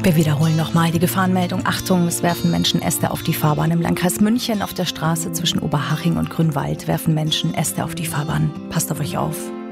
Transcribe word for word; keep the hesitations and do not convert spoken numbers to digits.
Wir wiederholen nochmal die Gefahrenmeldung. Achtung, es werfen Menschen Äste auf die Fahrbahn. Im Landkreis München auf der Straße zwischen Oberhaching und Grünwald werfen Menschen Äste auf die Fahrbahn. Passt auf euch auf.